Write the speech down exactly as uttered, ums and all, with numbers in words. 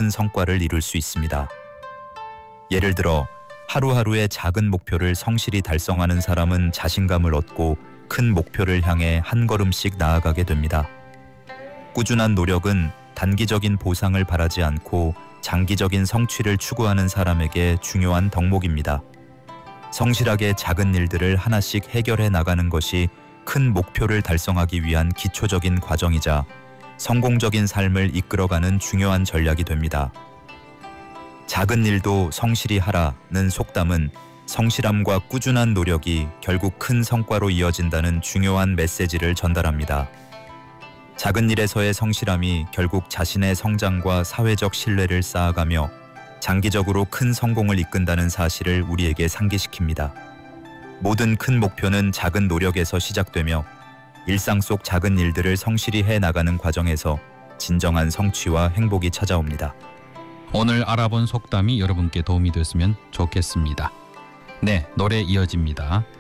큰 성과를 이룰 수 있습니다. 예를 들어 하루하루의 작은 목표를 성실히 달성하는 사람은 자신감을 얻고 큰 목표를 향해 한 걸음씩 나아가게 됩니다. 꾸준한 노력은 단기적인 보상을 바라지 않고 장기적인 성취를 추구하는 사람에게 중요한 덕목입니다. 성실하게 작은 일들을 하나씩 해결해 나가는 것이 큰 목표를 달성하기 위한 기초적인 과정이자 성공적인 삶을 이끌어가는 중요한 전략이 됩니다. 작은 일도 성실히 하라는 속담은 성실함과 꾸준한 노력이 결국 큰 성과로 이어진다는 중요한 메시지를 전달합니다. 작은 일에서의 성실함이 결국 자신의 성장과 사회적 신뢰를 쌓아가며 장기적으로 큰 성공을 이끈다는 사실을 우리에게 상기시킵니다. 모든 큰 목표는 작은 노력에서 시작되며 일상 속 작은 일들을 성실히 해 나가는 과정에서 진정한 성취와 행복이 찾아옵니다. 오늘 알아본 속담이 여러분께 도움이 됐으면 좋겠습니다. 네, 노래 이어집니다.